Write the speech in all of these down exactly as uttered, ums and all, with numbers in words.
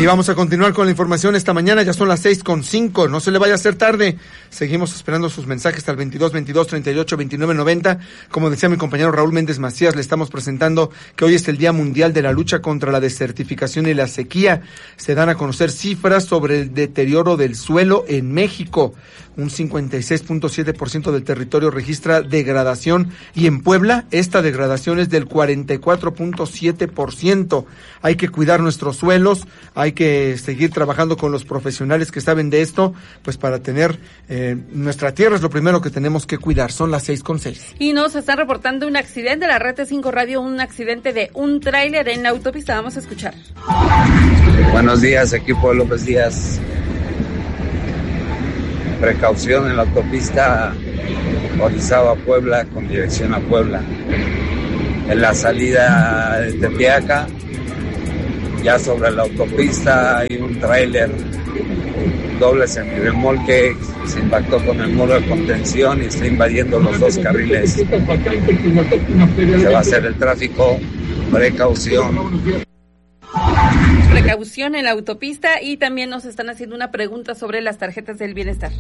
vamos a continuar con la información esta mañana, ya son las seis con cinco, no se le vaya a hacer tarde. Seguimos esperando sus mensajes al veintidós, veintidós, treinta y ocho, veintinueve, noventa. Como decía mi compañero Raúl Méndez Macías, le estamos presentando que hoy es el Día Mundial de la Lucha contra la Desertificación y la Sequía. Se dan a conocer cifras sobre el deterioro del suelo en México. Un cincuenta y seis punto siete por ciento del territorio registra degradación y en Puebla esta degradación es del cuarenta y cuatro punto siete por ciento. Hay que cuidar nuestros suelos, hay que seguir trabajando con los profesionales que saben de esto, pues para tener eh, nuestra tierra es lo primero que tenemos que cuidar. Son las seis con seis. Y nos están reportando un accidente, la Red T cinco Radio, un accidente de un tráiler en la autopista. Vamos a escuchar. Buenos días, equipo de López Díaz. Precaución en la autopista Orizaba-Puebla con dirección a Puebla. En la salida de Tepeaca, ya sobre la autopista hay un tráiler doble semirremolque, se impactó con el muro de contención y está invadiendo los dos carriles. Se va a hacer el tráfico, precaución. Precaución en la autopista. Y también nos están haciendo una pregunta sobre las tarjetas del bienestar.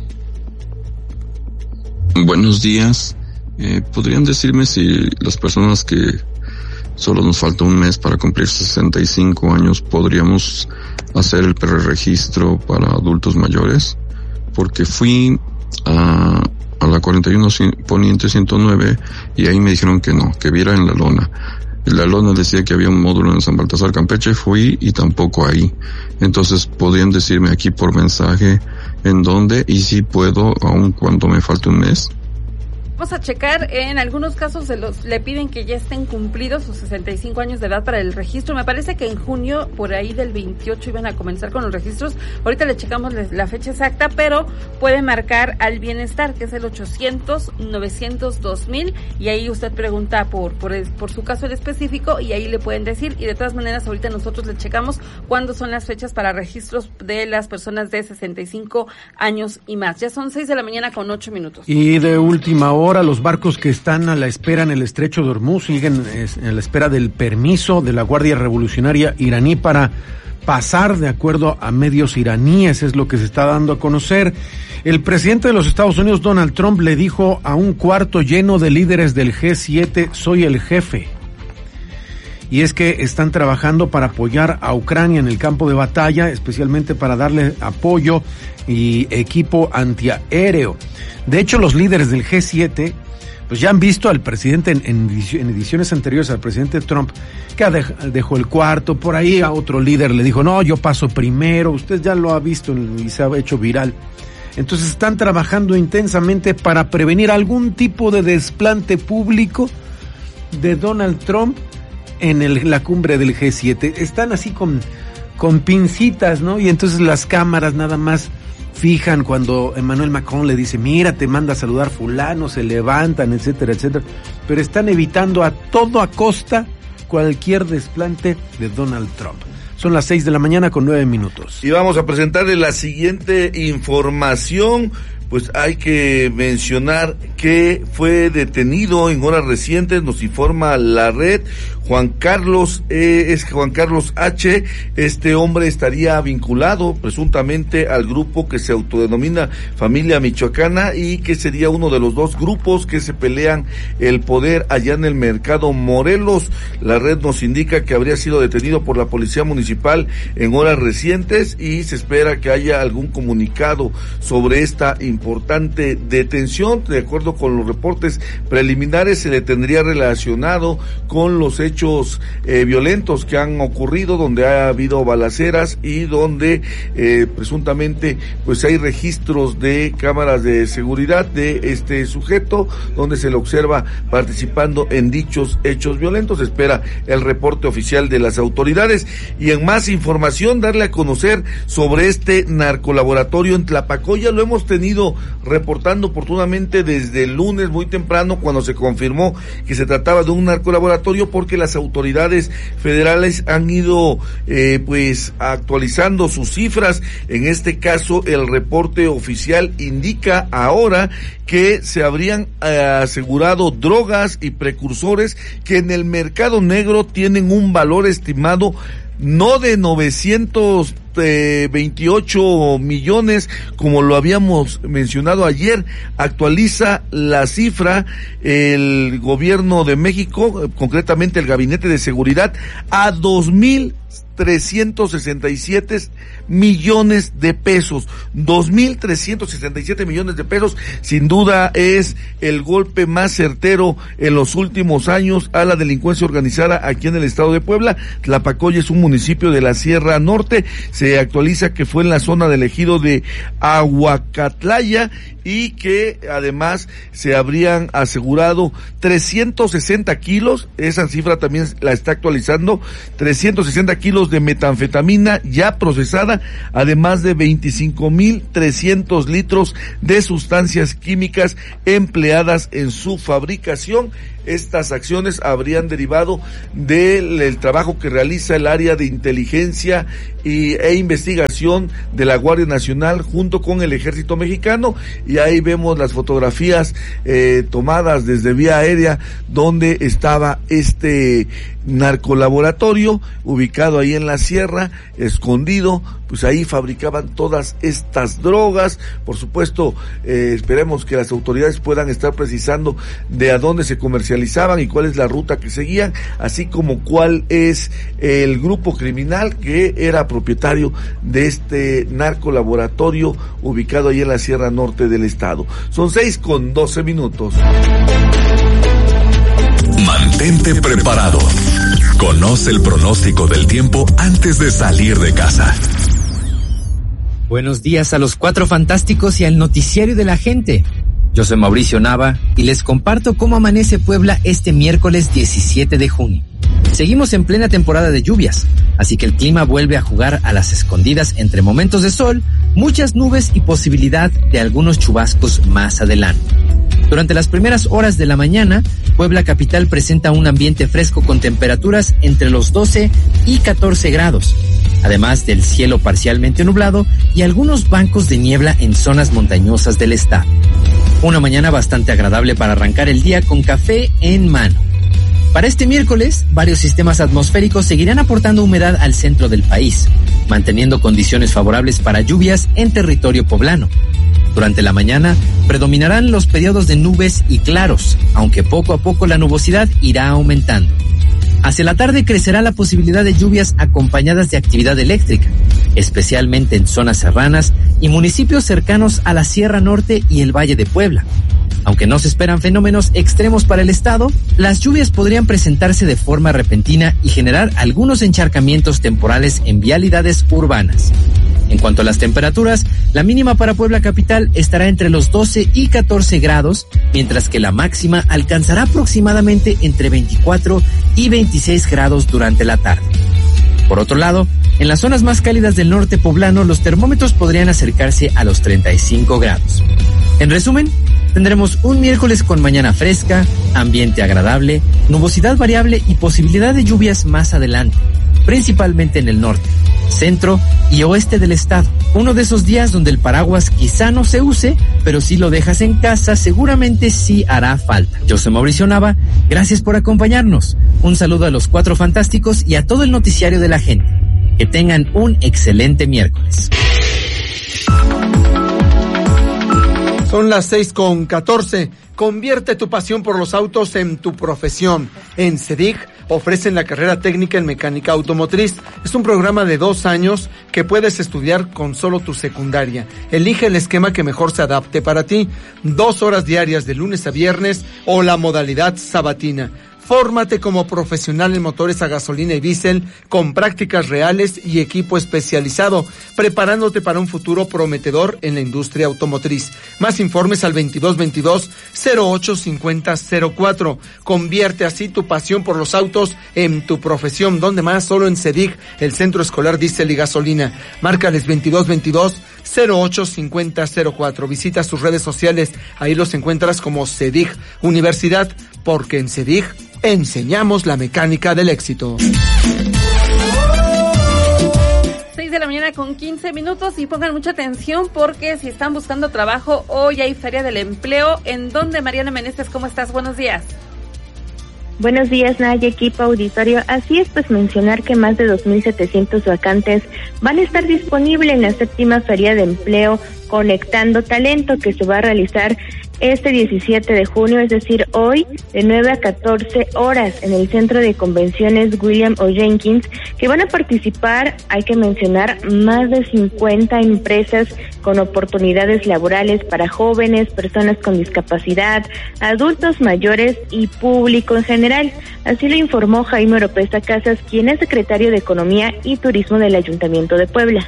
Buenos días. Eh, ¿Podrían decirme si las personas que solo nos falta un mes para cumplir sesenta y cinco años podríamos hacer el preregistro para adultos mayores? Porque fui a, a la cuarenta y uno Poniente ciento nueve y ahí me dijeron que no, que viera en la lona. La lona decía que había un módulo en San Baltasar, Campeche, fui y tampoco ahí. Entonces, ¿podrían decirme aquí por mensaje en dónde y si puedo, aun cuando me falte un mes? Vamos a checar, en algunos casos se los, le piden que ya estén cumplidos sus sesenta y cinco años de edad para el registro. Me parece que en junio, por ahí del veintiocho, iban a comenzar con los registros. Ahorita le checamos la fecha exacta, pero puede marcar al bienestar, que es el ochocientos, novecientos, dos mil, y ahí usted pregunta por, por, por su caso en específico, y ahí le pueden decir. Y de todas maneras, ahorita nosotros le checamos cuándo son las fechas para registros de las personas de sesenta y cinco años y más. Ya son seis de la mañana con ocho minutos. Y de última hora, Ahora los barcos que están a la espera en el estrecho de Hormuz siguen en la espera del permiso de la Guardia Revolucionaria iraní para pasar, de acuerdo a medios iraníes, es lo que se está dando a conocer. El presidente de los Estados Unidos, Donald Trump, le dijo a un cuarto lleno de líderes del G siete, soy el jefe. Y es que están trabajando para apoyar a Ucrania en el campo de batalla, especialmente para darle apoyo y equipo antiaéreo. De hecho, los líderes del G siete, pues ya han visto al presidente en, en, en ediciones anteriores, al presidente Trump, que dej, dejó el cuarto, por ahí a otro líder le dijo, no, yo paso primero, usted ya lo ha visto y se ha hecho viral. Entonces están trabajando intensamente para prevenir algún tipo de desplante público de Donald Trump en el, la cumbre del G siete. Están así con, con pincitas, ¿no? Y entonces las cámaras nada más fijan cuando Emmanuel Macron le dice, mira, te manda a saludar fulano, se levantan, etcétera, etcétera. Pero están evitando a todo a costa cualquier desplante de Donald Trump. Son las seis de la mañana con nueve minutos. Y vamos a presentarle la siguiente información. Pues hay que mencionar que fue detenido en horas recientes, nos informa la red, Juan Carlos, eh, es Juan Carlos H. Este hombre estaría vinculado presuntamente al grupo que se autodenomina Familia Michoacana y que sería uno de los dos grupos que se pelean el poder allá en el Mercado Morelos. La red nos indica que habría sido detenido por la Policía Municipal en horas recientes y se espera que haya algún comunicado sobre esta importante detención. De acuerdo con los reportes preliminares, se le tendría relacionado con los hechos eh, violentos que han ocurrido, donde ha habido balaceras y donde eh, presuntamente pues hay registros de cámaras de seguridad de este sujeto, donde se le observa participando en dichos hechos violentos. Se espera el reporte oficial de las autoridades. Y en más información, darle a conocer sobre este narcolaboratorio en Tlapacoya. Lo hemos tenido reportando oportunamente desde el lunes muy temprano, cuando se confirmó que se trataba de un narcolaboratorio, porque las autoridades federales han ido eh, pues actualizando sus cifras. En este caso, el reporte oficial indica ahora que se habrían eh, asegurado drogas y precursores que en el mercado negro tienen un valor estimado no de novecientos eh, veintiocho millones, como lo habíamos mencionado ayer. Actualiza la cifra el gobierno de México, concretamente el Gabinete de Seguridad, a dos mil trescientos sesenta y siete millones de pesos. dos mil trescientos sesenta y siete millones de pesos, sin duda es el golpe más certero en los últimos años a la delincuencia organizada aquí en el estado de Puebla. Tlapacoya es un municipio de la Sierra Norte. Se actualiza que fue en la zona del ejido de Aguacatlaya y que además se habrían asegurado trescientos sesenta kilos, esa cifra también la está actualizando, trescientos sesenta kilos de metanfetamina ya procesada, además de veinticinco mil trescientos litros de sustancias químicas empleadas en su fabricación. Estas acciones habrían derivado del, del trabajo que realiza el área de inteligencia y, e investigación de la Guardia Nacional junto con el Ejército Mexicano, y ahí vemos las fotografías eh, tomadas desde vía aérea donde estaba este narcolaboratorio ubicado ahí en la sierra, escondido. Pues ahí fabricaban todas estas drogas. Por supuesto, eh, esperemos que las autoridades puedan estar precisando de a dónde se comercializaban y cuál es la ruta que seguían, así como cuál es el grupo criminal que era propietario de este narcolaboratorio ubicado ahí en la Sierra Norte del estado. Son seis con doce minutos. Mantente preparado. Conoce el pronóstico del tiempo antes de salir de casa. Buenos días a los cuatro fantásticos y al noticiario de la gente. Yo soy Mauricio Nava y les comparto cómo amanece Puebla este miércoles diecisiete de junio. Seguimos en plena temporada de lluvias, así que el clima vuelve a jugar a las escondidas entre momentos de sol, muchas nubes y posibilidad de algunos chubascos más adelante. Durante las primeras horas de la mañana, Puebla capital presenta un ambiente fresco con temperaturas entre los doce y catorce grados, además del cielo parcialmente nublado y algunos bancos de niebla en zonas montañosas del estado. Una mañana bastante agradable para arrancar el día con café en mano. Para este miércoles, varios sistemas atmosféricos seguirán aportando humedad al centro del país, manteniendo condiciones favorables para lluvias en territorio poblano. Durante la mañana predominarán los periodos de nubes y claros, aunque poco a poco la nubosidad irá aumentando. Hacia la tarde crecerá la posibilidad de lluvias acompañadas de actividad eléctrica, especialmente en zonas serranas y municipios cercanos a la Sierra Norte y el Valle de Puebla. Aunque no se esperan fenómenos extremos para el estado, las lluvias podrían presentarse de forma repentina y generar algunos encharcamientos temporales en vialidades urbanas. En cuanto a las temperaturas, la mínima para Puebla capital estará entre los doce y catorce grados, mientras que la máxima alcanzará aproximadamente entre veinticuatro y veintiséis grados durante la tarde. Por otro lado, en las zonas más cálidas del norte poblano, los termómetros podrían acercarse a los treinta y cinco grados. En resumen, tendremos un miércoles con mañana fresca, ambiente agradable, nubosidad variable y posibilidad de lluvias más adelante, principalmente en el norte, centro y oeste del estado. Uno de esos días donde el paraguas quizá no se use, pero si lo dejas en casa seguramente sí hará falta. Yo soy Mauricio Nava, gracias por acompañarnos. Un saludo a los cuatro fantásticos y a todo el noticiario de la gente. Que tengan un excelente miércoles. Son las seis con catorce. Convierte tu pasión por los autos en tu profesión. En CEDIG ofrecen la carrera técnica en mecánica automotriz. Es un programa de dos años que puedes estudiar con solo tu secundaria. Elige el esquema que mejor se adapte para ti. Dos horas diarias de lunes a viernes o la modalidad sabatina. Fórmate como profesional en motores a gasolina y diésel con prácticas reales y equipo especializado, preparándote para un futuro prometedor en la industria automotriz. Más informes al veintidós veintidós cero ocho cincuenta cero cuatro. Convierte así tu pasión por los autos en tu profesión. ¿Dónde más? Solo en CEDIG, el Centro Escolar Diésel y Gasolina. Márcales veintidós veintidós cero ocho cincuenta cero cuatro. Visita sus redes sociales, ahí los encuentras como CEDIG Universidad, porque en CEDIG enseñamos la mecánica del éxito. seis de la mañana con quince minutos y pongan mucha atención porque si están buscando trabajo, hoy hay Feria del Empleo. ¿En dónde, Mariana Meneses? ¿Cómo estás? Buenos días. Buenos días, Naya, equipo auditorio. Así es, pues mencionar que más de dos mil setecientos vacantes van a estar disponibles en la séptima Feria de Empleo Conectando Talento, que se va a realizar este diecisiete de junio, es decir, hoy, de nueve a catorce horas, en el Centro de Convenciones William O. Jenkins, que van a participar, hay que mencionar, más de cincuenta empresas con oportunidades laborales para jóvenes, personas con discapacidad, adultos mayores y público en general. Así lo informó Jaime Oropesa Casas, quien es secretario de Economía y Turismo del Ayuntamiento de Puebla.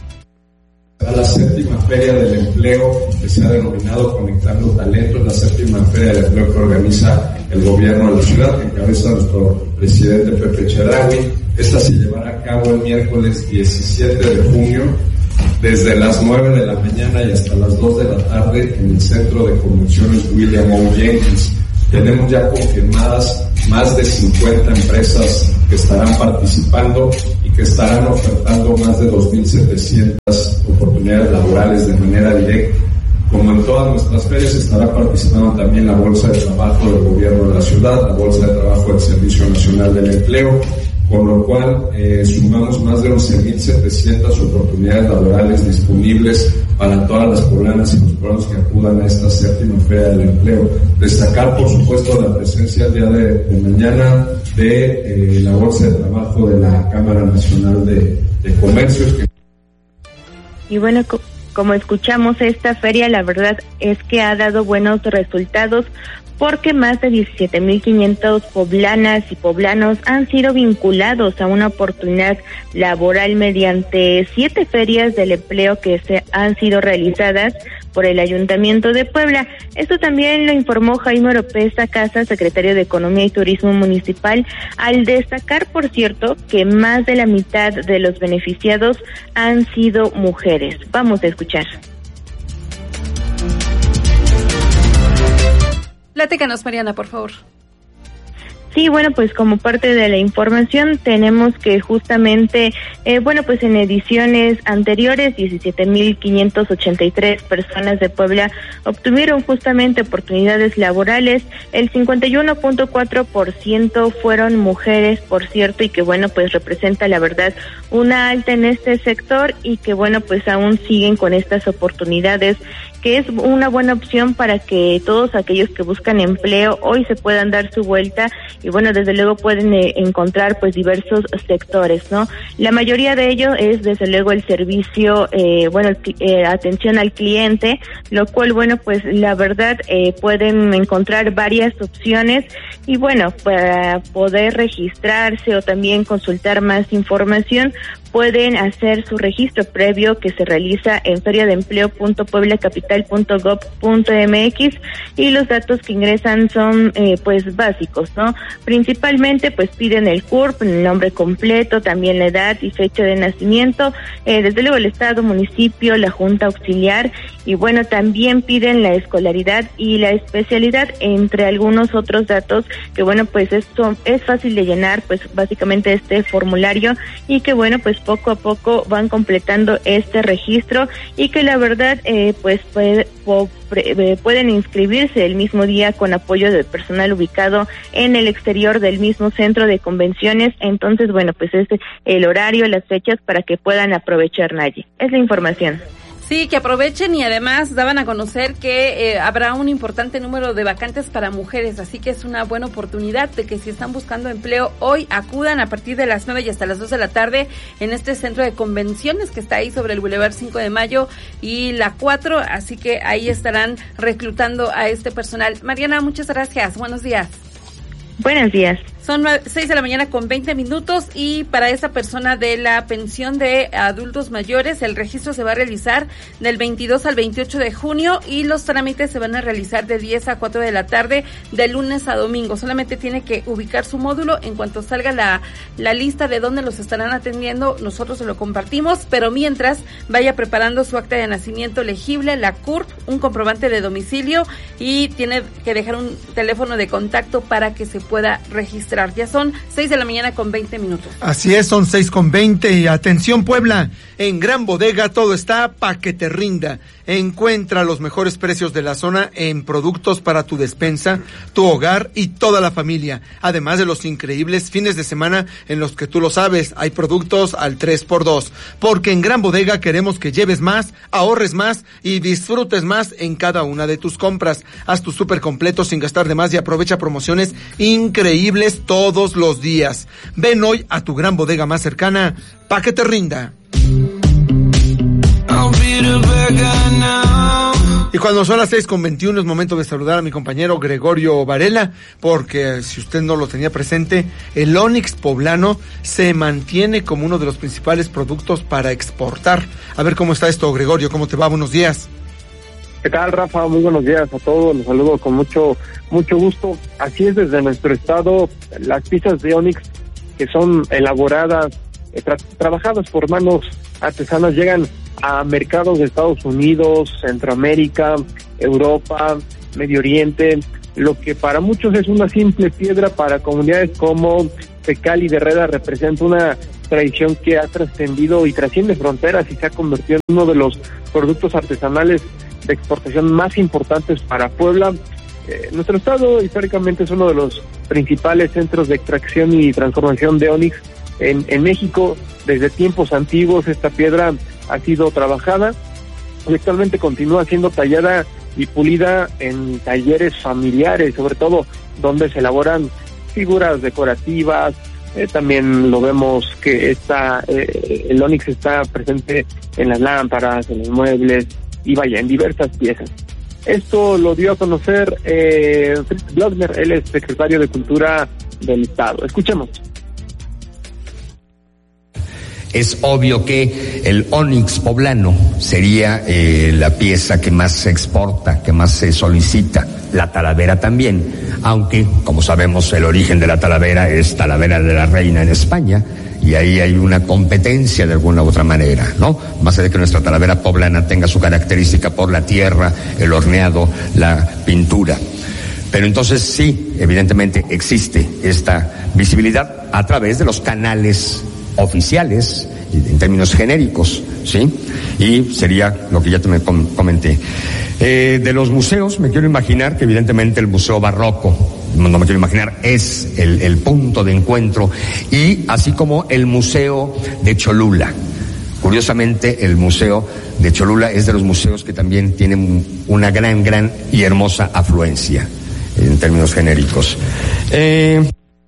A la séptima Feria del Empleo, que se ha denominado Conectando Talentos, la séptima Feria del Empleo que organiza el gobierno de la ciudad, que encabeza nuestro presidente Pepe Chedraui. Esta se llevará a cabo el miércoles diecisiete de junio, desde las nueve de la mañana y hasta las dos de la tarde, en el Centro de Convenciones William O. Jenkins. Tenemos ya confirmadas más de cincuenta empresas que estarán participando y que estarán ofertando más de dos mil setecientas oportunidades laborales de manera directa. Como en todas nuestras ferias, estará participando también la Bolsa de Trabajo del Gobierno de la Ciudad, la Bolsa de Trabajo del Servicio Nacional del Empleo, con lo cual eh, sumamos más de once mil setecientas oportunidades laborales disponibles para todas las poblanas y los pueblos que acudan a esta séptima Feria del Empleo. Destacar, por supuesto, la presencia el día de, de mañana de eh, la Bolsa de Trabajo de la Cámara Nacional de, de Comercios. Que... Y bueno, co- como escuchamos, esta feria la verdad es que ha dado buenos resultados, porque más de diecisiete mil quinientos poblanas y poblanos han sido vinculados a una oportunidad laboral mediante siete ferias del empleo que se han sido realizadas por el Ayuntamiento de Puebla. Esto también lo informó Jaime Oropesa Casas, secretario de Economía y Turismo Municipal, al destacar, por cierto, que más de la mitad de los beneficiados han sido mujeres. Vamos a escuchar. Platícanos, Mariana, por favor. Sí, bueno, pues como parte de la información tenemos que justamente, eh, bueno, pues en ediciones anteriores, diecisiete mil quinientas ochenta y tres personas de Puebla obtuvieron justamente oportunidades laborales. El cincuenta y uno punto cuatro por ciento fueron mujeres, por cierto, y que bueno, pues representa la verdad una alta en este sector y que bueno, pues aún siguen con estas oportunidades, que es una buena opción para que todos aquellos que buscan empleo hoy se puedan dar su vuelta y bueno, desde luego pueden eh, encontrar pues diversos sectores, ¿no? La mayoría de ello es desde luego el servicio, eh, bueno, eh, atención al cliente, lo cual bueno, pues la verdad eh, pueden encontrar varias opciones y bueno, para poder registrarse o también consultar más información, pueden hacer su registro previo que se realiza en feria de empleo punto puebla capital punto gob punto mx y los datos que ingresan son eh, pues básicos, ¿no? Principalmente pues piden el C U R P, el nombre completo, también la edad y fecha de nacimiento, eh, desde luego el estado, municipio, la junta auxiliar y bueno, también piden la escolaridad y la especialidad, entre algunos otros datos que bueno, pues esto es fácil de llenar, pues básicamente este formulario y que bueno, pues poco a poco van completando este registro y que la verdad eh, pues puede, puede, pueden inscribirse el mismo día con apoyo del personal ubicado en el exterior del mismo centro de convenciones. Entonces bueno, pues es el horario, las fechas para que puedan aprovechar, Nayi. Es la información. Sí, que aprovechen y además daban a conocer que eh, habrá un importante número de vacantes para mujeres, así que es una buena oportunidad de que si están buscando empleo hoy acudan a partir de las nueve y hasta las dos de la tarde en este centro de convenciones que está ahí sobre el Boulevard cinco de mayo y la cuatro, así que ahí estarán reclutando a este personal. Mariana, muchas gracias, buenos días. Buenos días. Son seis de la mañana con veinte minutos y para esta persona de la pensión de adultos mayores el registro se va a realizar del veintidós al veintiocho de junio y los trámites se van a realizar de diez a cuatro de la tarde de lunes a domingo. Solamente tiene que ubicar su módulo. En cuanto salga la, la lista de dónde los estarán atendiendo, nosotros se lo compartimos, pero mientras vaya preparando su acta de nacimiento legible, la C U R P, un comprobante de domicilio y tiene que dejar un teléfono de contacto para que se pueda registrar. comprar. Ya son seis de la mañana con veinte minutos. Así es, son seis con veinte. Y atención, Puebla, en Gran Bodega todo está pa' que te rinda. Encuentra los mejores precios de la zona en productos para tu despensa, tu hogar y toda la familia. Además de los increíbles fines de semana en los que tú lo sabes, hay productos al tres por dos. Porque en Gran Bodega queremos que lleves más, ahorres más y disfrutes más en cada una de tus compras. Haz tu súper completo sin gastar de más y aprovecha promociones increíbles todos los días. Ven hoy a tu Gran Bodega más cercana pa' que te rinda. Y cuando son las seis con veintiuno es momento de saludar a mi compañero Gregorio Varela, porque si usted no lo tenía presente, el ónix poblano se mantiene como uno de los principales productos para exportar. A ver cómo está esto, Gregorio, ¿cómo te va? Buenos días. ¿Qué tal, Rafa? Muy buenos días a todos, los saludo con mucho mucho gusto. Así es, desde nuestro estado, las piezas de ónix que son elaboradas, eh, tra- trabajadas por manos artesanas, llegan a mercados de Estados Unidos, Centroamérica, Europa, Medio Oriente, lo que para muchos es una simple piedra, para comunidades como Tecali de Herrera representa una tradición que ha trascendido y trasciende fronteras y se ha convertido en uno de los productos artesanales de exportación más importantes para Puebla. Eh, nuestro estado históricamente es uno de los principales centros de extracción y transformación de ónix en, en México. Desde tiempos antiguos esta piedra ha sido trabajada y actualmente continúa siendo tallada y pulida en talleres familiares, sobre todo donde se elaboran figuras decorativas. Eh, también lo vemos que está, eh, el ónix está presente en las lámparas, en los muebles y vaya, en diversas piezas. Esto lo dio a conocer eh, Fritz Blockner, él es secretario de Cultura del Estado. Escuchemos. Es obvio que el ónix poblano sería eh, la pieza que más se exporta, que más se solicita. La talavera también, aunque, como sabemos, el origen de la talavera es Talavera de la Reina en España, y ahí hay una competencia de alguna u otra manera, ¿no? Más allá de que nuestra talavera poblana tenga su característica por la tierra, el horneado, la pintura. Pero entonces sí, evidentemente existe esta visibilidad a través de los canales oficiales, en términos genéricos, ¿sí? Y sería lo que ya te me comenté. Eh, de los museos, me quiero imaginar que evidentemente el Museo Barroco, no, no me quiero imaginar, es el, el punto de encuentro, y así como el Museo de Cholula. Curiosamente, el Museo de Cholula es de los museos que también tienen una gran, gran y hermosa afluencia, en términos genéricos. Eh...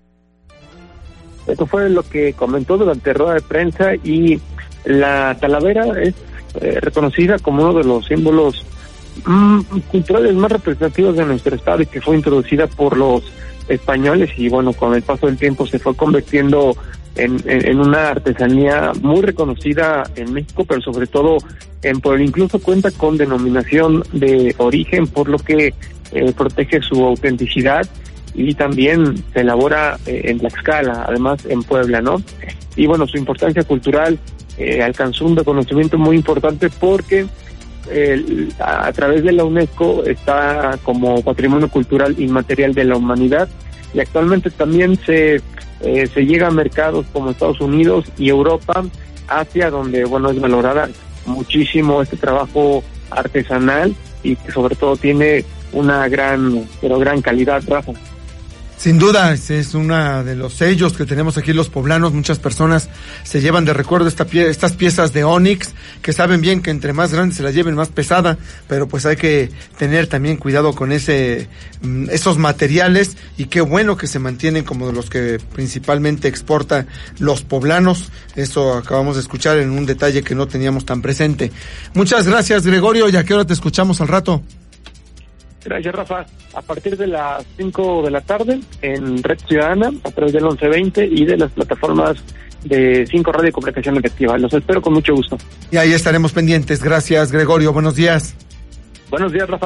Esto fue lo que comentó durante rueda de prensa, y la talavera es eh, reconocida como uno de los símbolos mmm, culturales más representativos de nuestro estado, y que fue introducida por los españoles, y bueno, con el paso del tiempo se fue convirtiendo en, en, en una artesanía muy reconocida en México, pero sobre todo en Puebla. Incluso cuenta con denominación de origen, por lo que eh, protege su autenticidad. Y también se elabora eh, en Tlaxcala, además en Puebla, ¿no? Y bueno, su importancia cultural eh, alcanzó un reconocimiento muy importante porque eh, a, a través de la UNESCO está como Patrimonio Cultural Inmaterial de la Humanidad, y actualmente también se eh, se llega a mercados como Estados Unidos y Europa, Asia, donde bueno es valorada muchísimo este trabajo artesanal y que sobre todo tiene una gran, pero gran calidad, Rafa. Sin duda, ese es uno de los sellos que tenemos aquí los poblanos. Muchas personas se llevan de recuerdo esta pie- estas piezas de ónix, que saben bien que entre más grande se la lleven, más pesada, pero pues hay que tener también cuidado con ese esos materiales, y qué bueno que se mantienen como de los que principalmente exporta los poblanos. Eso acabamos de escuchar en un detalle que no teníamos tan presente. Muchas gracias, Gregorio, ¿y a qué hora te escuchamos al rato? Gracias, Rafa. A partir de las cinco de la tarde en Red Ciudadana, a través del once veinte y de las plataformas de cinco Radio y Comunicación Efectiva. Los espero con mucho gusto. Y ahí estaremos pendientes. Gracias, Gregorio. Buenos días. Buenos días, Rafa.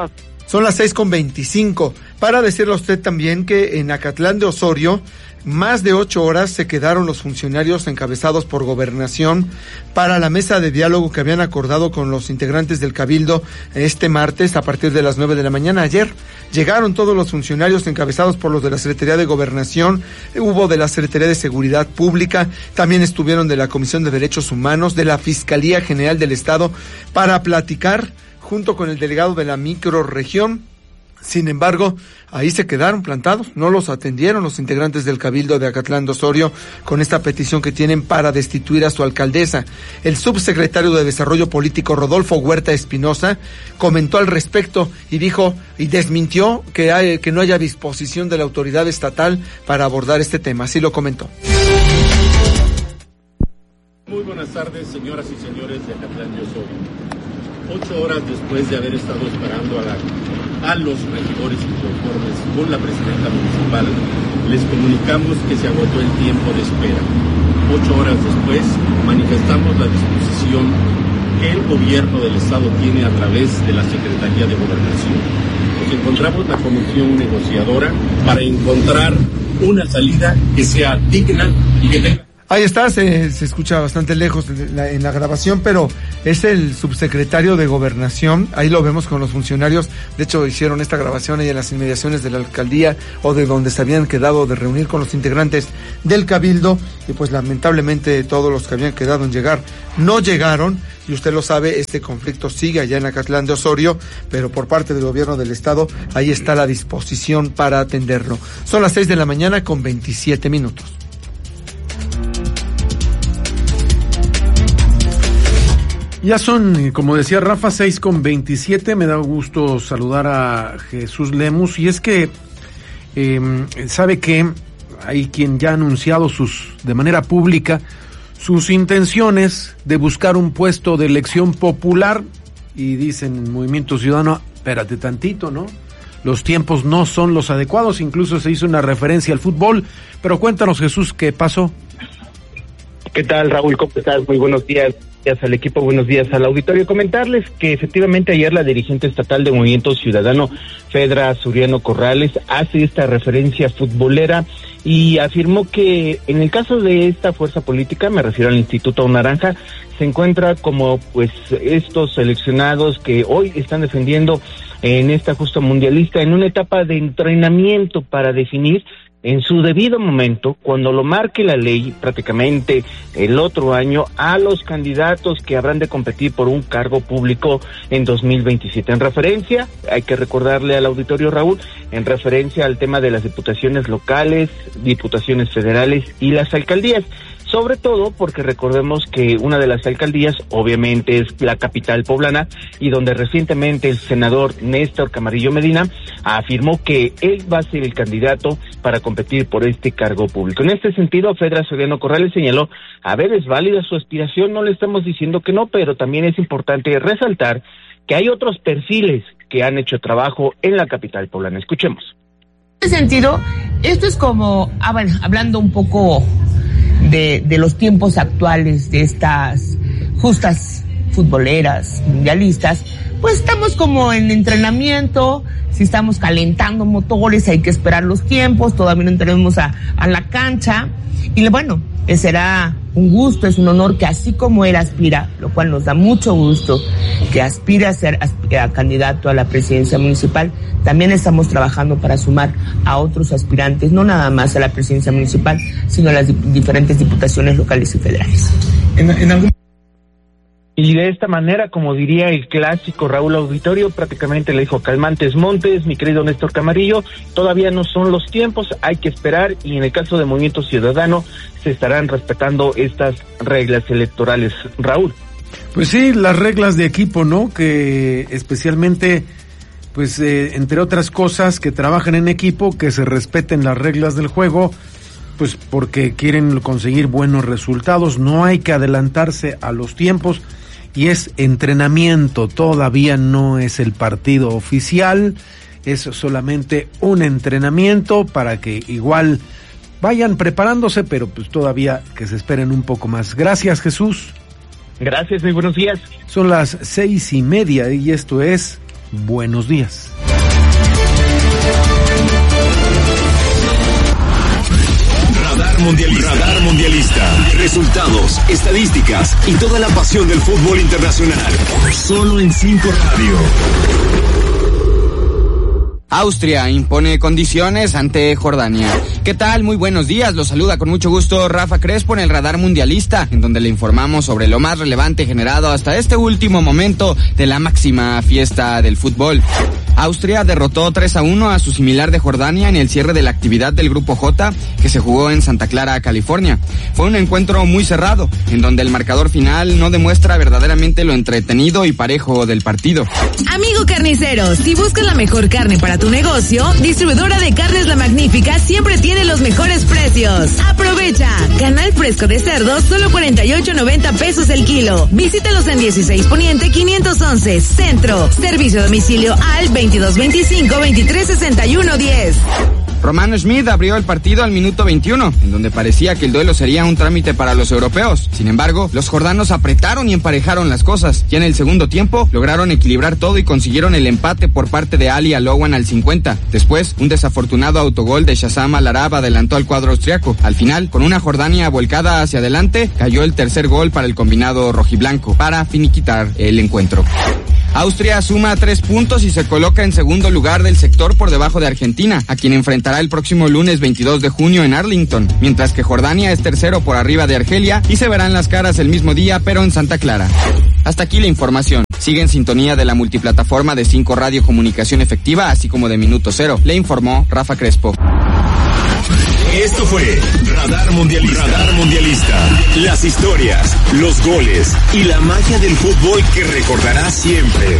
Son las seis con veinticinco. Para decirle a usted también que en Acatlán de Osorio, más de ocho horas se quedaron los funcionarios encabezados por Gobernación para la mesa de diálogo que habían acordado con los integrantes del Cabildo este martes a partir de las nueve de la mañana. Ayer llegaron todos los funcionarios encabezados por los de la Secretaría de Gobernación, hubo de la Secretaría de Seguridad Pública, también estuvieron de la Comisión de Derechos Humanos, de la Fiscalía General del Estado, para platicar junto con el delegado de la microrregión. Sin embargo, ahí se quedaron plantados, no los atendieron los integrantes del Cabildo de Acatlán de Osorio con esta petición que tienen para destituir a su alcaldesa. El subsecretario de Desarrollo Político, Rodolfo Huerta Espinosa, comentó al respecto y dijo y desmintió que, hay, que no haya disposición de la autoridad estatal para abordar este tema. Así lo comentó. Muy buenas tardes, señoras y señores de Acatlán de Osorio. Ocho horas después de haber estado esperando a, la, a los regidores inconformes con la presidenta municipal, les comunicamos que se agotó el tiempo de espera. Ocho horas después manifestamos la disposición que el gobierno del estado tiene a través de la Secretaría de Gobernación. Nos encontramos la comisión negociadora para encontrar una salida que sea digna y que tenga... Ahí está, se, se escucha bastante lejos en la, en la grabación, pero es el subsecretario de Gobernación, ahí lo vemos con los funcionarios, de hecho hicieron esta grabación ahí en las inmediaciones de la alcaldía o de donde se habían quedado de reunir con los integrantes del Cabildo, y pues lamentablemente todos los que habían quedado en llegar no llegaron, y usted lo sabe, este conflicto sigue allá en Acatlán de Osorio, pero por parte del gobierno del estado, ahí está la disposición para atenderlo. Son las seis de la mañana con veintisiete minutos. Ya son, como decía Rafa, seis con veintisiete. Me da gusto saludar a Jesús Lemus. Y es que eh, sabe que hay quien ya ha anunciado sus de manera pública sus intenciones de buscar un puesto de elección popular. Y dicen en Movimiento Ciudadano, espérate tantito, ¿no? Los tiempos no son los adecuados. Incluso se hizo una referencia al fútbol. Pero cuéntanos, Jesús, ¿qué pasó? ¿Qué tal, Raúl? ¿Cómo estás? Muy buenos días. Al equipo, buenos días al auditorio. Comentarles que efectivamente ayer la dirigente estatal de Movimiento Ciudadano, Fedra Suriano Corrales, hace esta referencia futbolera y afirmó que en el caso de esta fuerza política, me refiero al Instituto Naranja, se encuentra como pues estos seleccionados que hoy están defendiendo en esta justa mundialista en una etapa de entrenamiento para definir en su debido momento, cuando lo marque la ley, prácticamente el otro año, a los candidatos que habrán de competir por un cargo público en dos mil veintisiete. En referencia, hay que recordarle al auditorio, Raúl, en referencia al tema de las diputaciones locales, diputaciones federales y las alcaldías. Sobre todo porque recordemos que una de las alcaldías obviamente es la capital poblana y donde recientemente el senador Néstor Camarillo Medina afirmó que él va a ser el candidato para competir por este cargo público. En este sentido, Fedra Soriano Corrales señaló, a ver, es válida su aspiración, no le estamos diciendo que no, pero también es importante resaltar que hay otros perfiles que han hecho trabajo en la capital poblana. Escuchemos. En este sentido, esto es como, ah, bueno, hablando un poco de, de los tiempos actuales, de estas justas futboleras, mundialistas, pues estamos como en entrenamiento, si estamos calentando motores, hay que esperar los tiempos, todavía no entremos a, a la cancha, y bueno, será un gusto, es un honor que así como él aspira, lo cual nos da mucho gusto, que aspira a ser a candidato a la presidencia municipal, también estamos trabajando para sumar a otros aspirantes, no nada más a la presidencia municipal, sino a las di- diferentes diputaciones locales y federales. En, en algún... Y de esta manera, como diría el clásico Raúl Auditorio, prácticamente le dijo calmantes montes, mi querido Néstor Camarillo, todavía no son los tiempos, hay que esperar, y en el caso de Movimiento Ciudadano se estarán respetando estas reglas electorales. Raúl. Pues sí, las reglas de equipo, ¿no? Que especialmente, pues eh, entre otras cosas, que trabajen en equipo, que se respeten las reglas del juego, pues porque quieren conseguir buenos resultados, no hay que adelantarse a los tiempos. Y es entrenamiento, todavía no es el partido oficial, es solamente un entrenamiento para que igual vayan preparándose, pero pues todavía que se esperen un poco más. Gracias, Jesús. Gracias, muy buenos días. Son las seis y media y esto es Buenos Días. Radar Mundialista. Radar Mundialista. Resultados, estadísticas y toda la pasión del fútbol internacional. Solo en Cinco Radio. Austria impone condiciones ante Jordania. ¿Qué tal? Muy buenos días. Los saluda con mucho gusto Rafa Crespo en el Radar Mundialista, en donde le informamos sobre lo más relevante generado hasta este último momento de la máxima fiesta del fútbol. Austria derrotó tres a uno a su similar de Jordania en el cierre de la actividad del Grupo J, que se jugó en Santa Clara, California. Fue un encuentro muy cerrado, en donde el marcador final no demuestra verdaderamente lo entretenido y parejo del partido. Amigo carnicero, si buscas la mejor carne para tu negocio, Distribuidora de Carnes La Magnífica siempre tiene los mejores precios. Aprovecha. Canal fresco de cerdo, solo cuarenta y ocho noventa pesos el kilo. Visítalos en dieciséis Poniente quinientos once, Centro. Servicio a domicilio al veintidós veinticinco veintitrés sesenta y uno diez. Romano Schmid abrió el partido al minuto veintiuno, en donde parecía que el duelo sería un trámite para los europeos. Sin embargo, los jordanos apretaron y emparejaron las cosas. Ya en el segundo tiempo, lograron equilibrar todo y consiguieron el empate por parte de Ali Alowan al cincuenta. Después, un desafortunado autogol de Shazam Al-Arab adelantó al cuadro austriaco. Al final, con una Jordania volcada hacia adelante, cayó el tercer gol para el combinado rojiblanco, para finiquitar el encuentro. Austria suma tres puntos y se coloca en segundo lugar del sector por debajo de Argentina, a quien enfrentará el próximo lunes veintidós de junio en Arlington, mientras que Jordania es tercero por arriba de Argelia y se verán las caras el mismo día, pero en Santa Clara. Hasta aquí la información. Sigue en sintonía de la multiplataforma de Cinco Radio Comunicación Efectiva, así como de Minuto Cero. Le informó Rafa Crespo. Esto fue Radar Mundialista. Radar Mundialista. Las historias, los goles y la magia del fútbol que recordarás siempre.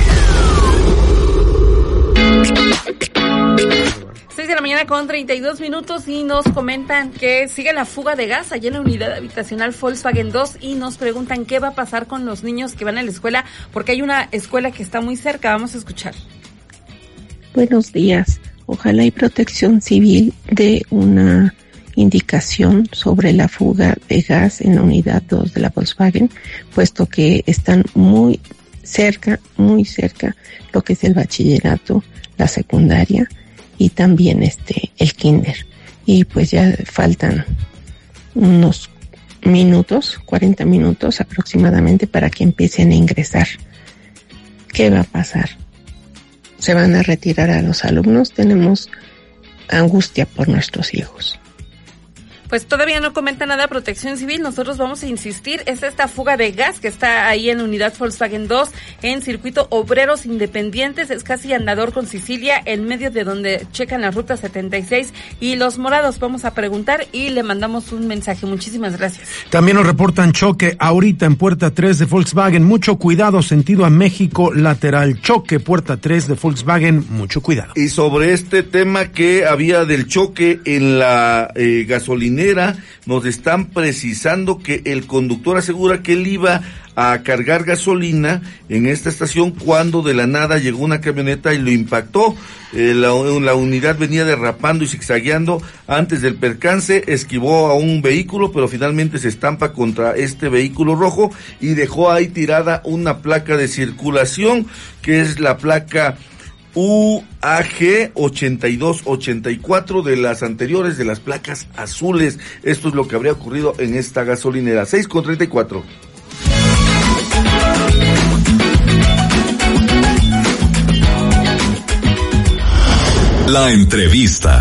seis de la mañana con treinta y dos minutos y nos comentan que sigue la fuga de gas allá en la unidad habitacional Volkswagen dos y nos preguntan qué va a pasar con los niños que van a la escuela porque hay una escuela que está muy cerca. Vamos a escuchar. Buenos días. Ojalá y Protección Civil dé una indicación sobre la fuga de gas en la unidad dos de la Volkswagen, puesto que están muy cerca, muy cerca lo que es el bachillerato, la secundaria y también este el kinder. Y pues ya faltan unos minutos, cuarenta minutos aproximadamente para que empiecen a ingresar. ¿Qué va a pasar? ¿Se van a retirar a los alumnos? Tenemos angustia por nuestros hijos. Pues todavía no comenta nada Protección Civil, nosotros vamos a insistir, es esta fuga de gas que está ahí en unidad Volkswagen dos, en circuito Obreros Independientes, es casi andador con Sicilia, en medio de donde checan la ruta setenta y seis y Los Morados. Vamos a preguntar y le mandamos un mensaje. Muchísimas gracias. También nos reportan choque ahorita en puerta tres de Volkswagen, mucho cuidado, sentido a México, lateral, choque puerta tres de Volkswagen, mucho cuidado. Y sobre este tema que había del choque en la eh, gasolina, nos están precisando que el conductor asegura que él iba a cargar gasolina en esta estación cuando de la nada llegó una camioneta y lo impactó. Eh, la, la unidad venía derrapando y zigzagueando antes del percance, esquivó a un vehículo, pero finalmente se estampa contra este vehículo rojo y dejó ahí tirada una placa de circulación, que es la placa U A G ochenta y dos ochenta y cuatro de las anteriores, de las placas azules. Esto es lo que habría ocurrido en esta gasolinera. seis con treinta y cuatro. La entrevista.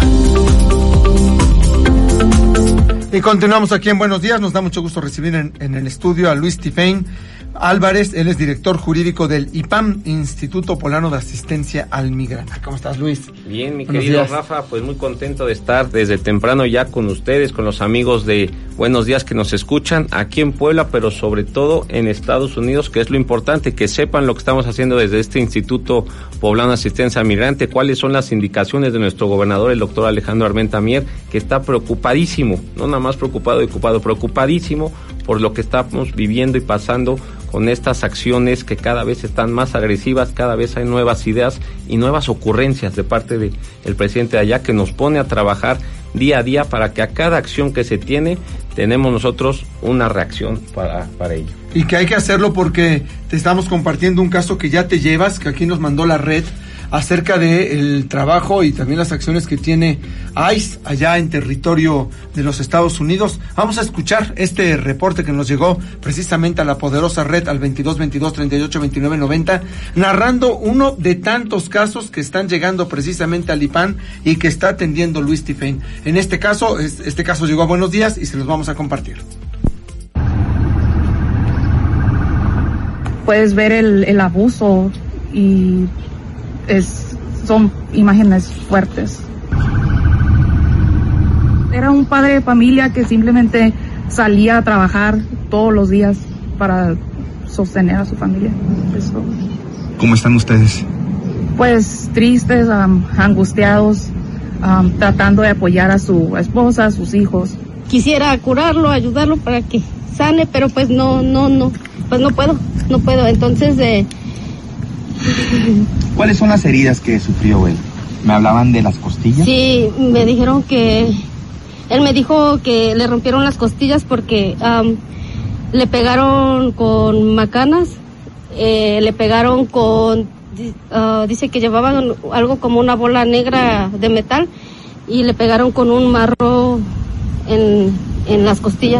Y continuamos aquí en Buenos Días. Nos da mucho gusto recibir en, en el estudio a Luis Tifain Álvarez. Él es director jurídico del I P A M, Instituto Poblano de Asistencia al Migrante. ¿Cómo estás, Luis? Bien, mi Buenos querido días. Rafa, pues muy contento de estar desde temprano ya con ustedes, con los amigos de Buenos Días que nos escuchan aquí en Puebla, pero sobre todo en Estados Unidos, que es lo importante, que sepan lo que estamos haciendo desde este Instituto Poblano de Asistencia al Migrante, cuáles son las indicaciones de nuestro gobernador, el doctor Alejandro Armenta Mier, que está preocupadísimo, no nada más preocupado y ocupado, preocupadísimo por lo que estamos viviendo y pasando con estas acciones que cada vez están más agresivas, cada vez hay nuevas ideas y nuevas ocurrencias de parte de el presidente de allá, que nos pone a trabajar día a día para que a cada acción que se tiene tenemos nosotros una reacción para, para ello. Y que hay que hacerlo porque te estamos compartiendo un caso que ya te llevas, que aquí nos mandó la red acerca del trabajo y también las acciones que tiene I C E allá en territorio de los Estados Unidos. Vamos a escuchar este reporte que nos llegó precisamente a la poderosa red al veintidós veintidós treinta y ocho veintinueve noventa, narrando uno de tantos casos que están llegando precisamente al I P A N y que está atendiendo Luis Tifein. En este caso, este caso llegó a Buenos Días y se los vamos a compartir. Puedes ver el, el abuso y es, son imágenes fuertes. Era un padre de familia que simplemente salía a trabajar todos los días para sostener a su familia. Eso. ¿Cómo están ustedes? Pues tristes, um, angustiados, um, tratando de apoyar a su esposa, a sus hijos. Quisiera curarlo, ayudarlo para que sane, pero pues no, no, no, pues no puedo, no puedo. Entonces, eh... ¿cuáles son las heridas que sufrió él? ¿Me hablaban de las costillas? Sí, me dijeron que, él me dijo que le rompieron las costillas porque um, le pegaron con macanas, eh, le pegaron con, uh, dice que llevaban algo como una bola negra de metal y le pegaron con un marro en, en las costillas.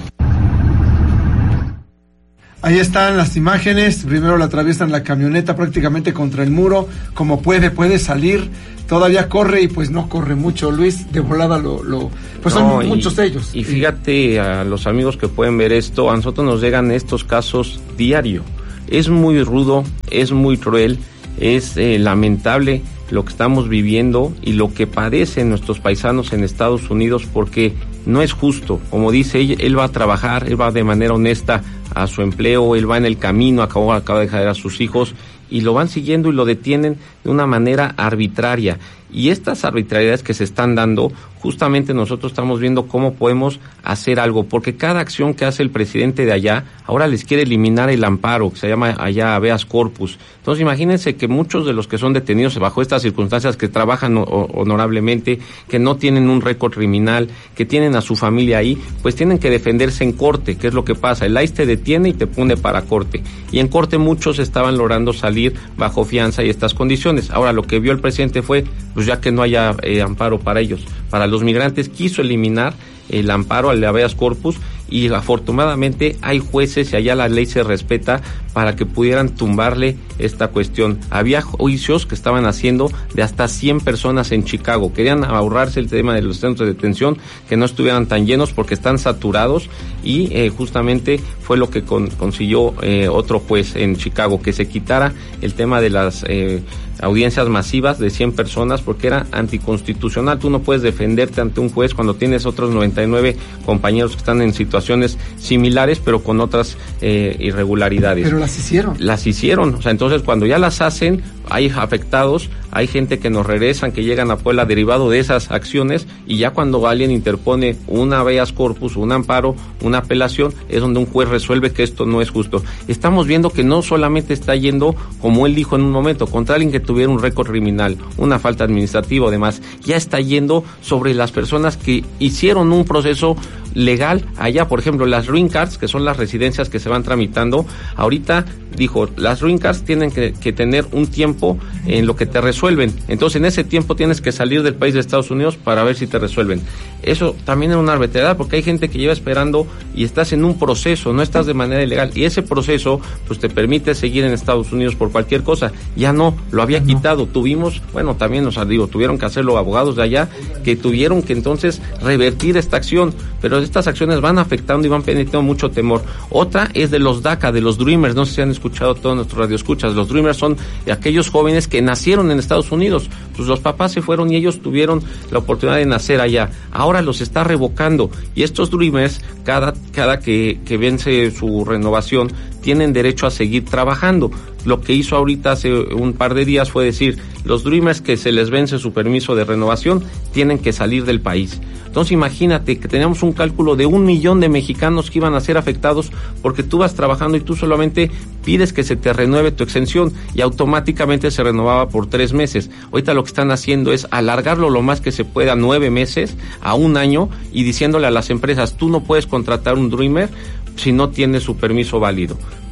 Ahí están las imágenes. Primero le atraviesan la camioneta prácticamente contra el muro. Como puede, puede salir. Todavía corre y pues no corre mucho. Luis, de volada lo... lo pues no, son y, muchos ellos. Y fíjate a los amigos que pueden ver esto, a nosotros nos llegan estos casos diario. Es muy rudo, es muy cruel, es eh, lamentable lo que estamos viviendo y lo que padecen nuestros paisanos en Estados Unidos, porque no es justo. Como dice ella, él va a trabajar, él va de manera honesta a su empleo, él va en el camino, acaba, acaba de dejar a sus hijos y lo van siguiendo y lo detienen de una manera arbitraria. Y estas arbitrariedades que se están dando, justamente nosotros estamos viendo cómo podemos hacer algo, porque cada acción que hace el presidente de allá, ahora les quiere eliminar el amparo, que se llama allá habeas corpus. Entonces imagínense que muchos de los que son detenidos bajo estas circunstancias, que trabajan honorablemente, que no tienen un récord criminal, que tienen a su familia ahí, pues tienen que defenderse en corte. ¿Qué es lo que pasa? El I C E te detiene y te pone para corte. Y en corte muchos estaban logrando salir bajo fianza y estas condiciones. Ahora lo que vio el presidente fue, pues ya que no haya eh, amparo para ellos, para los migrantes, quiso eliminar el amparo al habeas corpus y afortunadamente hay jueces y allá la ley se respeta para que pudieran tumbarle esta cuestión. Había juicios que estaban haciendo de hasta cien personas en Chicago. Querían ahorrarse el tema de los centros de detención, que no estuvieran tan llenos porque están saturados y eh, justamente fue lo que con, consiguió eh, otro juez en Chicago, que se quitara el tema de las eh, audiencias masivas de cien personas porque era anticonstitucional. Tú no puedes defenderte ante un juez cuando tienes otros noventa y nueve compañeros que están en situaciones similares pero con otras eh, irregularidades. Pero las hicieron. Las hicieron, o sea, entonces cuando ya las hacen, hay afectados, hay gente que nos regresan, que llegan a Puebla derivado de esas acciones, y ya cuando alguien interpone una habeas corpus, un amparo, una apelación, es donde un juez resuelve que esto no es justo. Estamos viendo que no solamente está yendo, como él dijo en un momento, contra alguien que tuviera un récord criminal, una falta administrativa o demás, ya está yendo sobre las personas que hicieron un proceso legal allá. Por ejemplo, las green cards, que son las residencias que se van tramitando, ahorita dijo, las green cards tienen que, que tener un tiempo en lo que te resuelven, entonces en ese tiempo tienes que salir del país de Estados Unidos para ver si te resuelven. Eso también es una arbitrariedad, porque hay gente que lleva esperando y estás en un proceso, no estás de manera ilegal, y ese proceso pues te permite seguir en Estados Unidos por cualquier cosa. Ya no, lo había quitado. Tuvimos, bueno, también nos digo, tuvieron que hacerlo abogados de allá, que tuvieron que entonces revertir esta acción, pero estas acciones van afectando y van penetrando mucho temor. Otra es de los DACA, de los Dreamers, no sé si han escuchado todos nuestros radioescuchas. Los Dreamers son aquellos jóvenes que nacieron en Estados Unidos, pues los papás se fueron y ellos tuvieron la oportunidad de nacer allá. Ahora los está revocando, y estos Dreamers, cada, cada que, que vence su renovación, tienen derecho a seguir trabajando. Lo que hizo ahorita hace un par de días fue decir, los Dreamers que se les vence su permiso de renovación tienen que salir del país. Entonces imagínate que teníamos un cálculo de un millón de mexicanos que iban a ser afectados porque tú vas trabajando y tú solamente pides que se te renueve tu exención y automáticamente se renovaba por tres meses. Ahorita lo que están haciendo es alargarlo lo más que se pueda, nueve meses a un año, y diciéndole a las empresas, tú no puedes contratar un Dreamer si no tiene su permiso válido.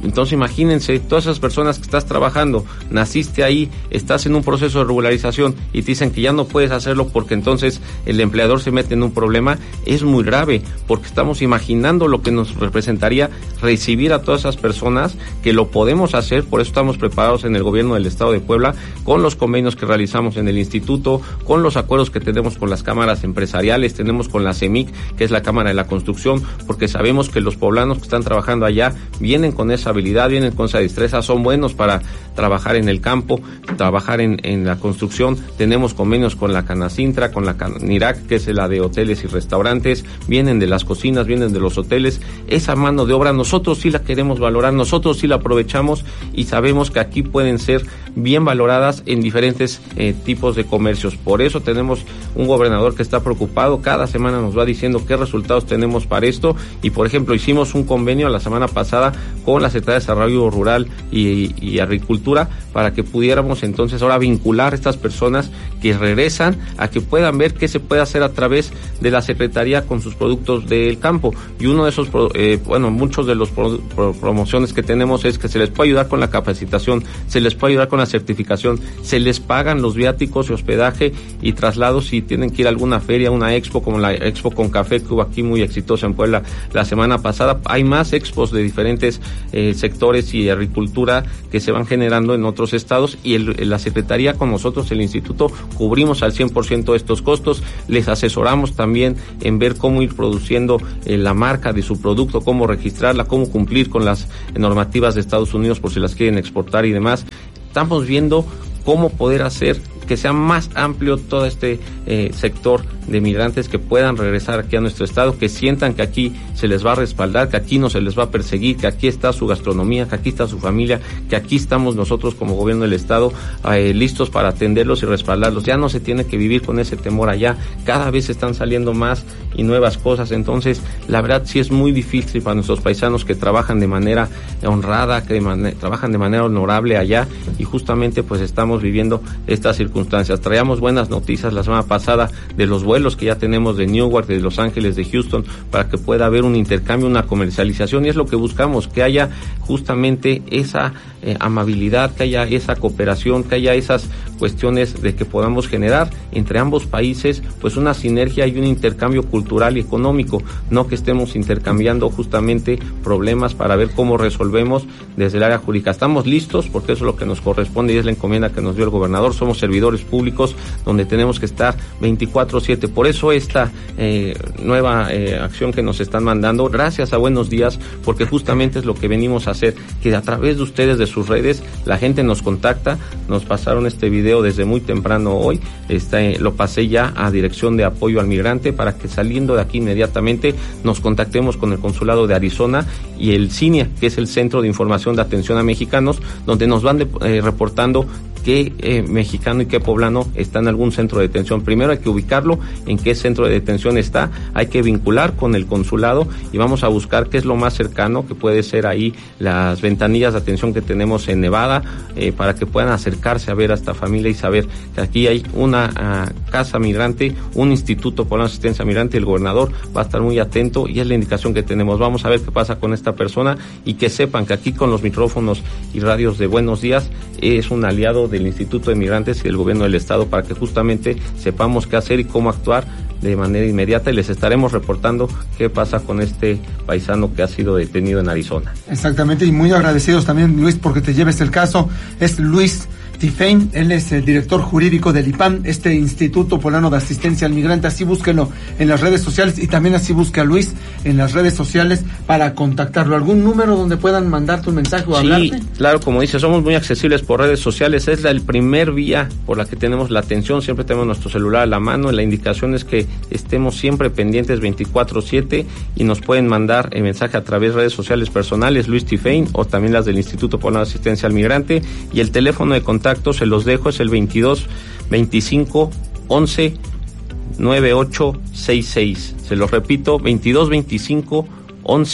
Entonces imagínense, todas esas personas que estás trabajando, naciste ahí, estás en un proceso de regularización y te dicen que ya no puedes hacerlo porque entonces el empleador se mete en un problema, es muy grave, porque estamos imaginando lo que nos representaría recibir a todas esas personas, que lo podemos hacer, por eso estamos preparados en el gobierno del Estado de Puebla, con los convenios que realizamos en el instituto, con los acuerdos que tenemos con las cámaras empresariales, tenemos con la CEMIC, que es la Cámara de la Construcción, porque sabemos que los poblanos que están trabajando allá vienen con esa habilidad, vienen con esa destreza, son buenos para trabajar en el campo, trabajar en, en la construcción. Tenemos convenios con la Canacintra, con la Canirac, que es la de hoteles y restaurantes, vienen de las cocinas, vienen de los hoteles. Esa mano de obra nosotros sí la queremos valorar, nosotros sí la aprovechamos y sabemos que aquí pueden ser bien valoradas en diferentes eh, tipos de comercios. Por eso tenemos un gobernador que está preocupado, cada semana nos va diciendo qué resultados tenemos para esto, y por ejemplo hicimos un convenio la semana pasada con la Secretaría de Desarrollo Rural y, y Agricultura para que pudiéramos entonces ahora vincular a estas personas que regresan a que puedan ver qué se puede hacer a través de la Secretaría con sus productos del campo. Y uno de esos, eh, bueno, muchos de los pro, pro, promociones que tenemos es que se les puede ayudar con la capacitación, se les puede ayudar con la certificación, se les pagan los viáticos y hospedaje y traslados si tienen que ir a alguna feria, una expo como la Expo con Café que hubo aquí muy exitosa en Puebla la semana pasada. Hay más expos de diferentes eh, sectores y agricultura que se van generando en otros estados, y el, la Secretaría con nosotros, el instituto, cubrimos al cien por ciento estos costos, les asesoramos también en ver cómo ir produciendo eh, la marca de su producto, cómo registrarla, cómo cumplir con las normativas de Estados Unidos por si las quieren exportar y demás. Estamos viendo cómo poder hacer que sea más amplio todo este eh, sector de migrantes que puedan regresar aquí a nuestro estado, que sientan que aquí se les va a respaldar, que aquí no se les va a perseguir, que aquí está su gastronomía, que aquí está su familia, que aquí estamos nosotros como gobierno del estado eh, listos para atenderlos y respaldarlos. Ya no se tiene que vivir con ese temor allá, cada vez están saliendo más y nuevas cosas. Entonces la verdad sí es muy difícil para nuestros paisanos que trabajan de manera honrada, que de man- trabajan de manera honorable allá, y justamente pues estamos viviendo estas circunstancias. Traíamos buenas noticias la semana pasada de los vuelos que ya tenemos de Newark, de Los Ángeles, de Houston, para que pueda haber un intercambio, una comercialización, y es lo que buscamos, que haya justamente esa eh, amabilidad, que haya esa cooperación, que haya esas cuestiones de que podamos generar entre ambos países pues una sinergia y un intercambio cultural y económico, no que estemos intercambiando justamente problemas para ver cómo resolvemos desde el área jurídica. Estamos listos porque eso es lo que nos corresponde y es la encomienda que nos dio el gobernador. Somos servidores públicos donde tenemos que estar veinticuatro siete. Por eso esta eh, nueva eh, acción que nos están mandando, gracias a Buenos Días, porque justamente es lo que venimos a hacer, que a través de ustedes, de sus redes, la gente nos contacta. Nos pasaron este video desde muy temprano hoy, este, lo pasé ya a Dirección de Apoyo al Migrante para que saliendo de aquí inmediatamente nos contactemos con el Consulado de Arizona y el CINIA, que es el Centro de Información de Atención a Mexicanos, donde nos van de, eh, reportando qué eh, mexicano y qué poblano está en algún centro de detención. Primero hay que ubicarlo, en qué centro de detención está, hay que vincular con el consulado y vamos a buscar qué es lo más cercano, que puede ser ahí las ventanillas de atención que tenemos en Nevada, eh, para que puedan acercarse a ver a esta familia y saber que aquí hay una uh, casa migrante, un instituto por la asistencia migrante. El gobernador va a estar muy atento y es la indicación que tenemos. Vamos a ver qué pasa con esta persona y que sepan que aquí con los micrófonos y radios de Buenos Días es un aliado del Instituto de Migrantes y del gobierno del estado para que justamente sepamos qué hacer y cómo actuar de manera inmediata, y les estaremos reportando qué pasa con este paisano que ha sido detenido en Arizona. Exactamente, y muy agradecidos también, Luis, porque te lleves el caso. Es Luis Tifein, él es el director jurídico del I P A M, este Instituto Poblano de Asistencia al Migrante. Así búsquenlo en las redes sociales y también así busca a Luis en las redes sociales para contactarlo. ¿Algún número donde puedan mandarte un mensaje o sí, hablarte? Claro, como dice, somos muy accesibles por redes sociales. Es la el primer vía por la que tenemos la atención. Siempre tenemos nuestro celular a la mano y la indicación es que estemos siempre pendientes veinticuatro siete y nos pueden mandar el mensaje a través de redes sociales personales, Luis Tifein, o también las del Instituto Poblano de Asistencia al Migrante, y el teléfono de contacto se los dejo, es el veintidós veinticinco once noventa y ocho sesenta y seis. Se los repito, veintidós veinticinco once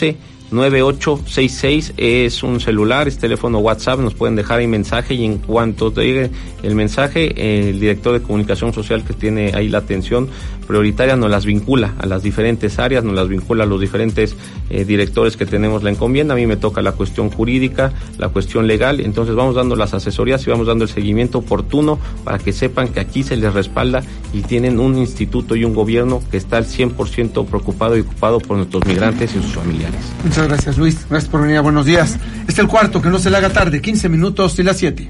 nueve ocho seis seis, es un celular, es teléfono WhatsApp, nos pueden dejar ahí mensaje y en cuanto te llegue el mensaje, eh, el director de comunicación social que tiene ahí la atención prioritaria nos las vincula a las diferentes áreas, nos las vincula a los diferentes eh, directores que tenemos la encomienda. A mí me toca la cuestión jurídica, la cuestión legal, entonces vamos dando las asesorías y vamos dando el seguimiento oportuno para que sepan que aquí se les respalda y tienen un instituto y un gobierno que está al cien por ciento preocupado y ocupado por nuestros migrantes y sus familiares. Muchas gracias, Luis. Gracias por venir. Buenos días. Este es el cuarto, que no se le haga tarde. quince minutos y las siete.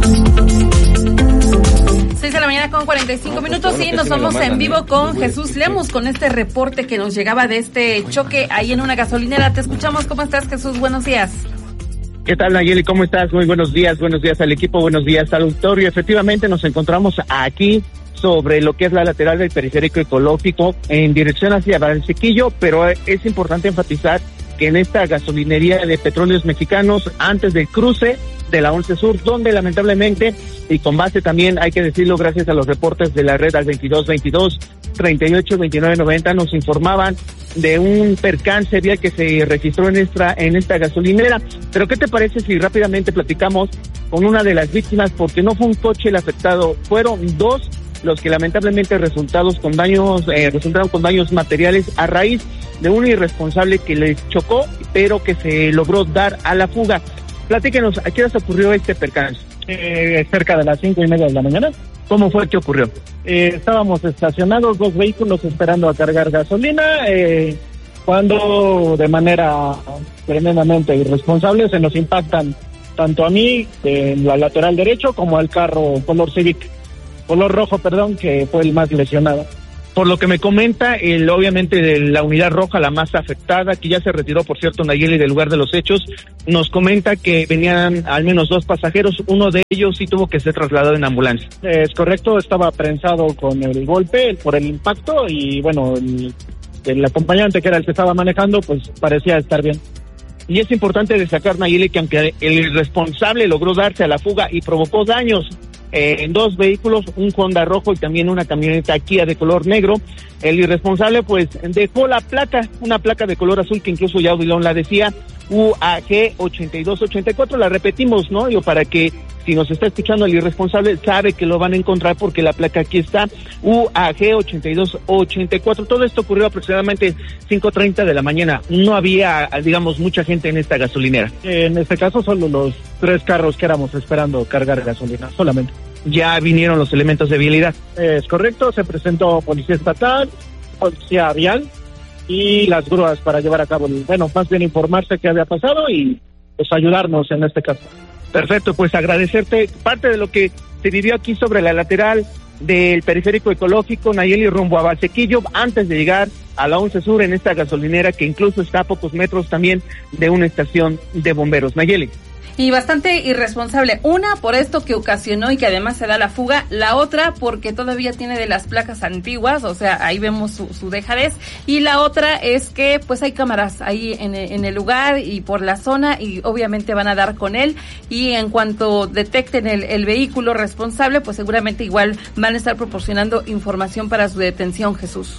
seis de la mañana con cuarenta y cinco minutos y nos vamos en vivo con Jesús Lemus con este reporte que nos llegaba de este choque ahí en una gasolinera. Te escuchamos. ¿Cómo estás, Jesús? Buenos días. ¿Qué tal, Nayeli? ¿Cómo estás? Muy buenos días. Buenos días al equipo. Buenos días al auditorio. Efectivamente, nos encontramos aquí sobre lo que es la lateral del periférico ecológico en dirección hacia Valsequillo, pero es importante enfatizar que en esta gasolinería de Petróleos Mexicanos, antes del cruce de la once Sur, donde lamentablemente, y con base también, hay que decirlo, gracias a los reportes de la red al veintidós veintidós, treinta y ocho, veintinueve noventa, nos informaban de un percance vial que se registró en esta, en esta gasolinera. Pero ¿qué te parece si rápidamente platicamos con una de las víctimas? Porque no fue un coche el afectado, fueron dos los que lamentablemente resultados con daños, eh, resultaron con daños materiales a raíz de un irresponsable que les chocó, pero que se logró dar a la fuga. Platíquenos, ¿a qué hora se ocurrió este percance? Eh, cerca de las cinco y media de la mañana. ¿Cómo fue que ocurrió? Eh, estábamos estacionados, dos vehículos esperando a cargar gasolina, eh, cuando de manera tremendamente irresponsable se nos impactan tanto a mí en la lateral derecho como al carro color Civic, color rojo, perdón, que fue el más lesionado. Por lo que me comenta, el, obviamente de la unidad roja, la más afectada, que ya se retiró, por cierto, Nayeli, del lugar de los hechos, nos comenta que venían al menos dos pasajeros, uno de ellos sí tuvo que ser trasladado en ambulancia. Es correcto, estaba prensado con el golpe por el impacto y bueno, el, el acompañante que era el que estaba manejando, pues parecía estar bien. Y es importante destacar, Nayeli, que aunque el responsable logró darse a la fuga y provocó daños Eh, en dos vehículos, un Honda rojo y también una camioneta Kia de color negro, el irresponsable pues dejó la placa, una placa de color azul que incluso ya Odilon la decía, U A G ochenta y dos ochenta y cuatro, la repetimos, ¿no? Yo para que si nos está escuchando el irresponsable sabe que lo van a encontrar porque la placa aquí está, U A G ochenta y dos ochenta y cuatro. Todo esto ocurrió aproximadamente cinco treinta de la mañana. No había, digamos, mucha gente en esta gasolinera. En este caso solo los tres carros que éramos esperando cargar gasolina, solamente. Ya vinieron los elementos de vialidad. Es correcto, se presentó policía estatal, policía vial y las grúas para llevar a cabo, el, bueno, más bien informarse qué había pasado y pues ayudarnos en este caso. Perfecto, pues agradecerte parte de lo que se vivió aquí sobre la lateral del periférico ecológico, Nayeli, rumbo a Valsequillo, antes de llegar a la once Sur en esta gasolinera que incluso está a pocos metros también de una estación de bomberos. Nayeli. Y bastante irresponsable. Una, por esto que ocasionó y que además se da la fuga. La otra, porque todavía tiene de las placas antiguas, o sea, ahí vemos su, su dejadez. Y la otra es que pues hay cámaras ahí en, en el lugar y por la zona y obviamente van a dar con él. Y en cuanto detecten el, el vehículo responsable, pues seguramente igual van a estar proporcionando información para su detención, Jesús.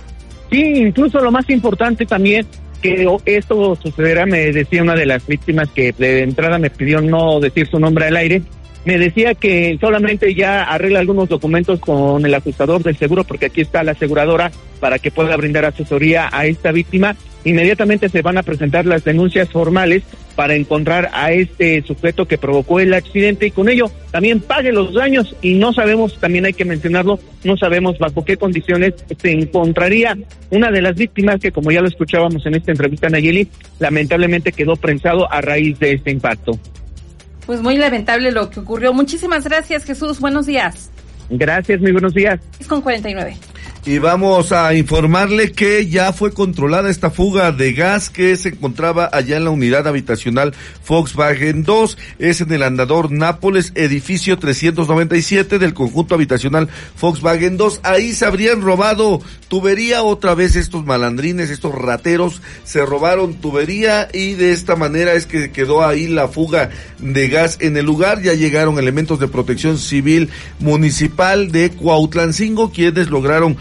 Sí, incluso lo más importante también, que esto sucederá, me decía una de las víctimas que de entrada me pidió no decir su nombre al aire, me decía que solamente ya arregla algunos documentos con el ajustador del seguro, porque aquí está la aseguradora para que pueda brindar asesoría a esta víctima. Inmediatamente se van a presentar las denuncias formales para encontrar a este sujeto que provocó el accidente y con ello también pague los daños. Y no sabemos, también hay que mencionarlo, no sabemos bajo qué condiciones se encontraría una de las víctimas que, como ya lo escuchábamos en esta entrevista, Nayeli, lamentablemente quedó prensado a raíz de este impacto. Pues muy lamentable lo que ocurrió. Muchísimas gracias, Jesús. Buenos días. Gracias, muy buenos días. Es con cuarenta y nueve. Y vamos a informarle que ya fue controlada esta fuga de gas que se encontraba allá en la unidad habitacional Volkswagen dos, es en el andador Nápoles, edificio trescientos noventa y siete del conjunto habitacional Volkswagen dos. Ahí se habrían robado tubería, otra vez estos malandrines, estos rateros se robaron tubería y de esta manera es que quedó ahí la fuga de gas en el lugar. Ya llegaron elementos de protección civil municipal de Cuautlancingo, quienes lograron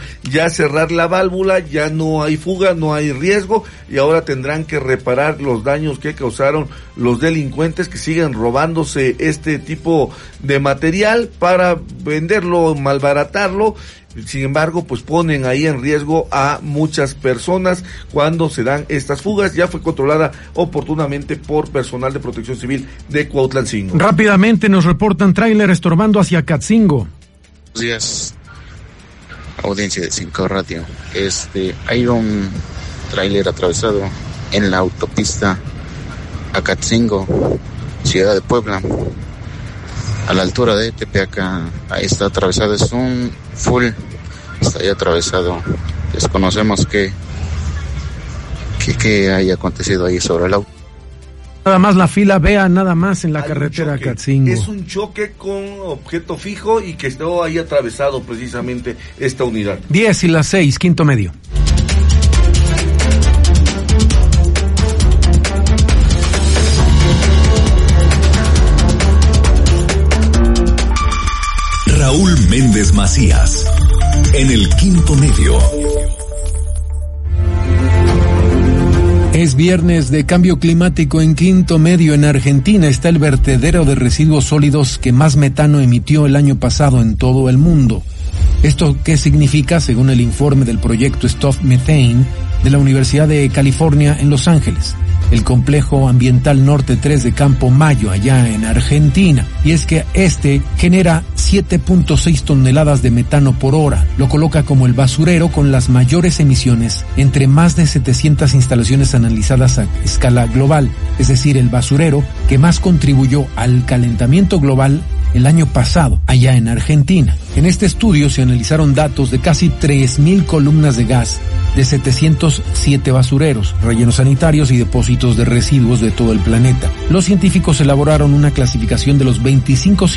ya cerrar la válvula, ya no hay fuga, no hay riesgo, y ahora tendrán que reparar los daños que causaron los delincuentes que siguen robándose este tipo de material para venderlo, malbaratarlo. Sin embargo, pues ponen ahí en riesgo a muchas personas cuando se dan estas fugas. Ya fue controlada oportunamente por personal de Protección Civil de Cuautlancingo. Rápidamente nos reportan tráiler estorbando hacia Catzingo. Buenos días, audiencia de Cinco Radio. Este, hay un tráiler atravesado en la autopista a Catzingo, ciudad de Puebla, a la altura de Tepeaca. Ahí está atravesado, es un full, está ahí atravesado. Desconocemos qué que, que haya acontecido ahí sobre el auto. Nada más la fila, vea nada más en la Hay carretera Catzingo. Es un choque con objeto fijo y que estaba ahí atravesado precisamente esta unidad. diez y las seis, quinto medio. Raúl Méndez Macías, en el quinto medio. Es viernes de cambio climático en quinto medio. En Argentina está el vertedero de residuos sólidos que más metano emitió el año pasado en todo el mundo. ¿Esto qué significa? Según el informe del proyecto Stop Methane de la Universidad de California en Los Ángeles, el complejo ambiental Norte tres de Campo Mayo, allá en Argentina. Y es que este genera siete punto seis toneladas de metano por hora. Lo coloca como el basurero con las mayores emisiones entre más de setecientas instalaciones analizadas a escala global. Es decir, el basurero que más contribuyó al calentamiento global el año pasado, allá en Argentina. En este estudio se analizaron datos de casi tres mil columnas de gas de setecientos siete basureros, rellenos sanitarios y depósitos de residuos de todo el planeta. Los científicos elaboraron una clasificación de los veinticinco